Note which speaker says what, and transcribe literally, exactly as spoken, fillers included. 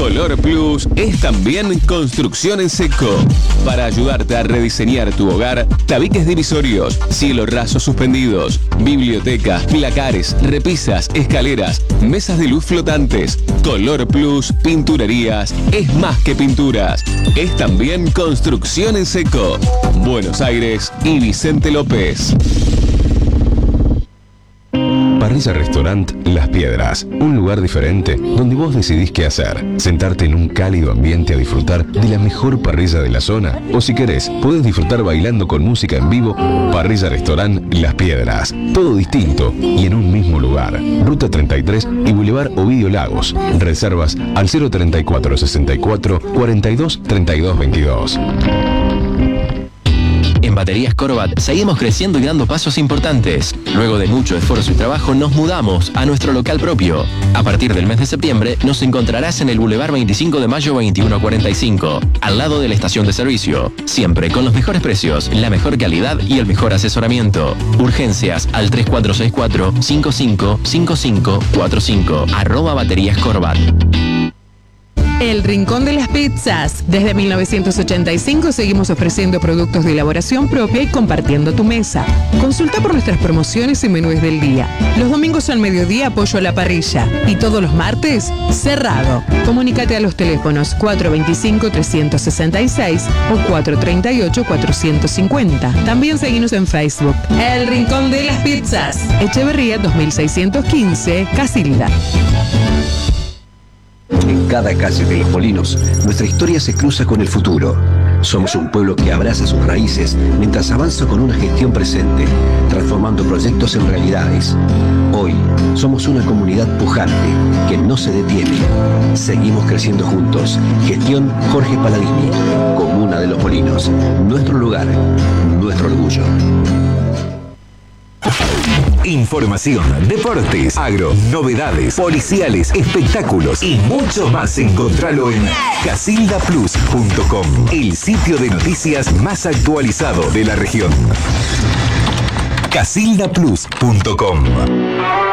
Speaker 1: Color Plus es también construcción en seco. Para ayudarte a rediseñar tu hogar, tabiques divisorios, cielo raso suspendidos, biblioteca, placares, repisas, escaleras, mesas de luz flotantes. Color Plus Pinturerías es más que pinturas. Es también construcción en seco. Buenos Aires y Vicente López.
Speaker 2: Parrilla Restaurant Las Piedras, un lugar diferente donde vos decidís qué hacer. Sentarte en un cálido ambiente a disfrutar de la mejor parrilla de la zona. O si querés, podés disfrutar bailando con música en vivo. Parrilla Restaurant Las Piedras. Todo distinto y en un mismo lugar. Ruta treinta y tres y Boulevard Ovidio Lagos. Reservas al cero treinta y cuatro sesenta y cuatro cuarenta y dos treinta y dos veintidós.
Speaker 3: En Baterías Corbat seguimos creciendo y dando pasos importantes. Luego de mucho esfuerzo y trabajo nos mudamos a nuestro local propio. A partir del mes de septiembre nos encontrarás en el Boulevard veinticinco de mayo veintiuno cuarenta y cinco, al lado de la estación de servicio. Siempre con los mejores precios, la mejor calidad y el mejor asesoramiento. Urgencias al tres cuatro seis cuatro, cinco cinco cinco cinco cuatro cinco. Arroba Baterías Corbat.
Speaker 4: El Rincón de las Pizzas. Desde mil novecientos ochenta y cinco seguimos ofreciendo productos de elaboración propia y compartiendo tu mesa. Consulta por nuestras promociones y menús del día. Los domingos al mediodía pollo a la parrilla y todos los martes cerrado. Comunícate a los teléfonos cuatro veinticinco trescientos sesenta y seis o cuatro treinta y ocho cuatrocientos cincuenta. También seguimos en Facebook. El Rincón de las Pizzas. Echeverría dos mil seiscientos quince, Casilda.
Speaker 5: En cada calle de Los Molinos, nuestra historia se cruza con el futuro. Somos un pueblo que abraza sus raíces mientras avanza con una gestión presente, transformando proyectos en realidades. Hoy, somos una comunidad pujante que no se detiene. Seguimos creciendo juntos. Gestión Jorge Paladini. Comuna de Los Molinos. Nuestro lugar, nuestro orgullo.
Speaker 6: Información, deportes, agro, novedades, policiales, espectáculos y mucho más. Encontralo en casilda plus punto com, el sitio de noticias más actualizado de la región. casilda plus punto com.